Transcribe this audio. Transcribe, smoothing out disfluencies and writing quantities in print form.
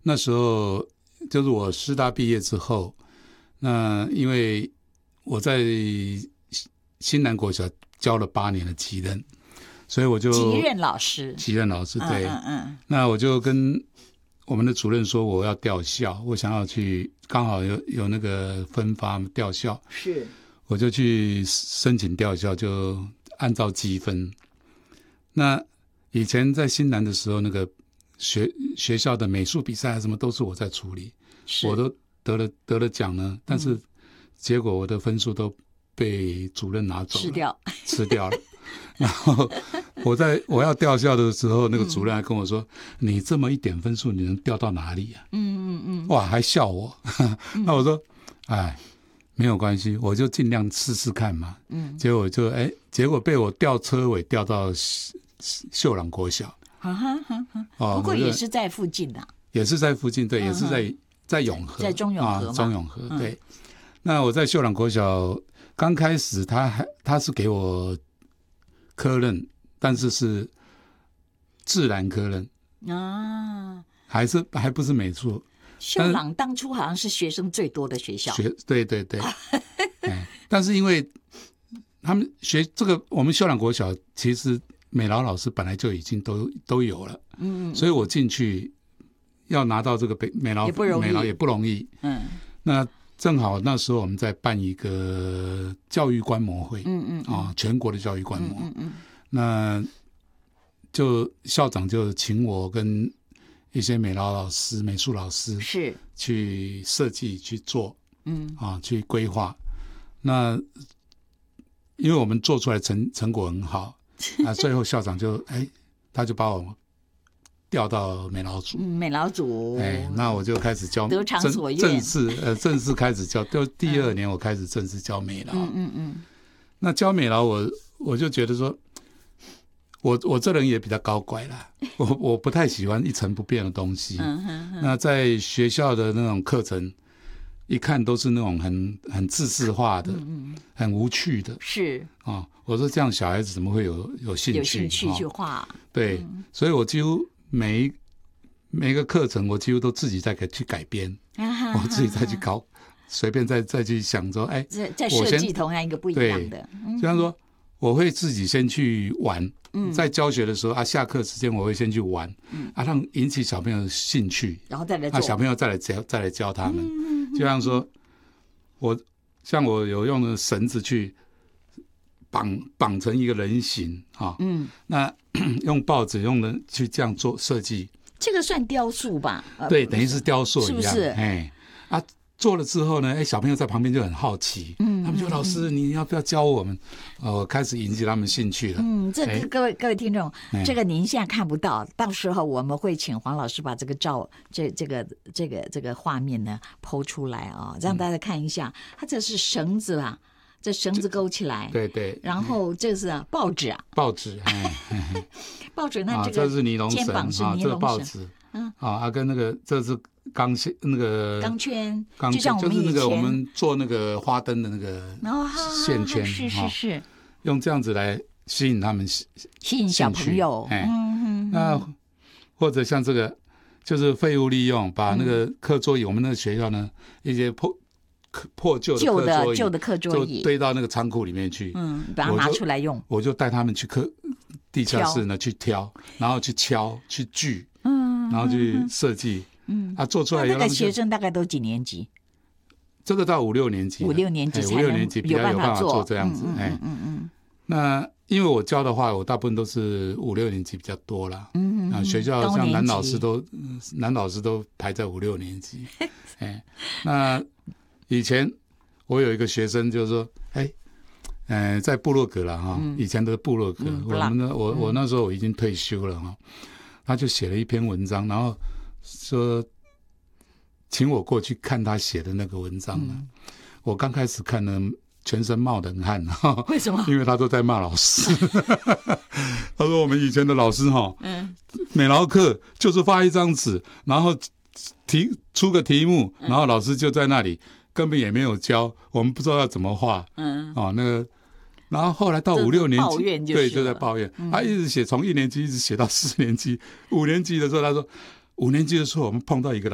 那时候就是我师大毕业之后，那因为我在新南国小教了8年的级任，所以我就级任老师， 对，那我就跟我们的主任说我要调校，我想要去，刚好有那个分发调校， 是， 我就去申请调校，就按照积分。那以前在新南的时候，那个学校的美术比赛什么都是我在处理，我都得了奖呢，但是结果我的分数都被主任拿走了，吃掉了。然后我要调校的时候，那个主任还跟我说：“你这么一点分数，你能调到哪里啊？”哇，还笑我。那我说：“哎，没有关系，我就尽量试试看嘛。”结果被我调车尾调到秀朗国小。 不过也是在附近的， 也是在附近，对，也是在永和， 在中永和嘛， 中永和，对。那我在秀朗国小刚开始，他是给我科任，但是是自然科任啊，还不是美术。 秀朗当初好像是学生最多的学校， 对对对。但是因为他们学这个，我们秀朗国小其实美劳老师本来就已经都有了，所以我进去要拿到这个美劳也不容易。那正好那时候我们在办一个教育观摩会，全国的教育观摩，那就校长就请我跟一些美劳老师、美术老师是去设计、去做，去规划。那因为我们做出来成果很好，最后校长他就把我调到美劳组，那我就开始教， 得偿所愿， 正式开始教，就第2年我开始正式教美劳。那教美劳我就觉得说，我这人也比较高拐啦，我不太喜欢一成不变的东西。那在学校的那种课程，一看都是那种很自式化的，很无趣的。 是我说这样小孩子怎么会有兴趣？ 有兴趣去画。 对，所以我几乎每一个课程，我几乎都自己再去改编，我自己再去搞，随便再去想说， 再设计同样一个不一样的。 就像说，我会自己先去玩，在教学的时候下课时间我会先去玩，让引起小朋友的兴趣， 然后再来做， 小朋友再来教他们。就像说，我有用的绳子去绑成一个人形那用报纸用的去这样做设计， 这个算雕塑吧？ 对，等于是雕塑一样， 是不是？ 做了之后呢，小朋友在旁边就很好奇，他们就老师你要不要教我们？开始引起他们兴趣了。 这各位听众，这个您现在看不到，到时候我们会请黄老师把这个这个画面呢PO出来让大家看一下。它这是绳子吧？这绳子勾起来， 对对， 然后这是报纸报纸， 报纸那这是尼龙绳， 肩膀是尼龙绳， 这报纸，跟那个这是钢线，那个钢圈， 就像就是那个我们做那个花灯的那个线圈， 是用这样子来吸引他们，吸引小朋友。 那或者像这个就是废物利用，把那个课桌椅，我们那个学校呢一些破旧的课桌椅就堆到那个仓库里面去， 把它拿出来用。 我就带他们去地下室呢去挑，然后去敲去锯，然后去设计，做出来以后， 那个学生大概都几年级？ 这个到5、6年级，5、 6年级才能比较有办法做这样子。那因为我教的话，我大部分都是5、6年级比较多啦。学校像男老师都排在5、6年级。那以前我有一个学生就是说，在部落格啦以前的部落格，我那时候我已经退休了他就写了一篇文章，然后说请我过去看他写的那个文章我刚开始看呢，全身冒冷汗为什么？ 因为他都在骂老师。他说我们以前的老师美劳课就是发一张纸，然后出个题目，然后老师就在那里。根本也没有教，我们不知道要怎么画，然后后来到5、6年级，对，就在抱怨，他一直写，从1年级一直写到4年级，5年级的时候，他说5年级的时候我们碰到一个